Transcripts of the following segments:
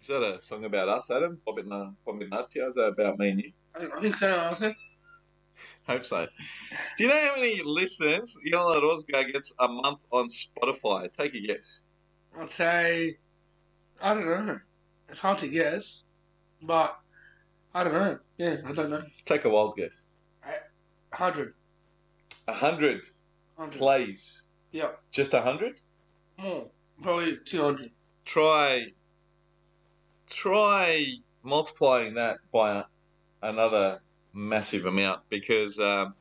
Is that a song about us, Adam? Kombinacja? Is that about me and you? I think so, honestly. Hope so. Do you know how many listens Yelena Rozga gets a month on Spotify? Take a guess. I'd say, I don't know. It's hard to guess, but I don't know. Yeah, I don't know. Take a wild guess. 100. 100 100. plays. Yep. Just 100? More. Probably 200. Try multiplying that by another massive amount because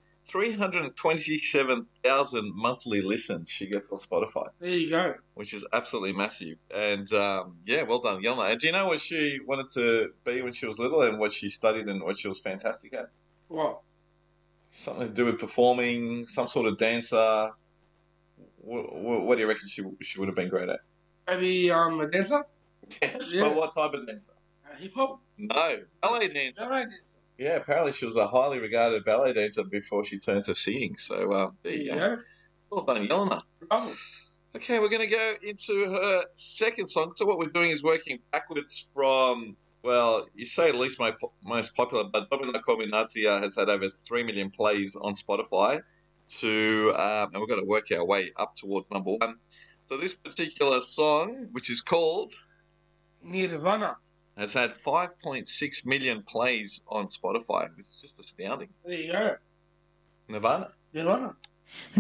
327,000 monthly listens she gets on Spotify. There you go. Which is absolutely massive. And yeah, well done, Yelena. And do you know what she wanted to be when she was little and what she studied and what she was fantastic at? What? Something to do with performing, some sort of dancer. What do you reckon she would have been great at? Maybe a dancer? Yes, Yeah. but what type of dancer? Hip hop? No, ballet dancer. Ballet dancer. Yeah, apparently she was a highly regarded ballet dancer before she turned to singing. So there you go. Well done, Yelena. Oh. Okay, we're going to go into her second song. So what we're doing is working backwards from, well, you say least most popular, but Domina Kombinacija has had over 3 million plays on Spotify to, and we're going to work our way up towards number one. So this particular song, which is called Nirvana, has had 5.6 million plays on Spotify. It's just astounding. there you go. Nirvana. Nirvana.